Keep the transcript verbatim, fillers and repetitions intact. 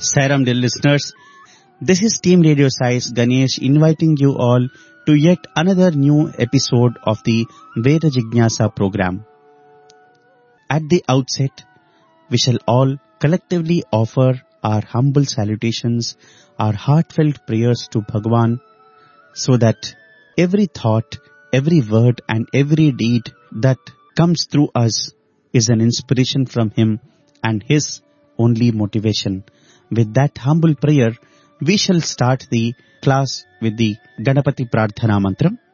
Sairam dear listeners, this is Team Radio Size Ganesh inviting you all to yet another new episode of the Veda Jignasa program. At the outset, we shall all collectively offer our humble salutations, our heartfelt prayers to Bhagwan, so that every thought, every word and every deed that comes through us is an inspiration from him and his only motivation. With that humble prayer, we shall start the class with the Ganapati Prarthana Mantram.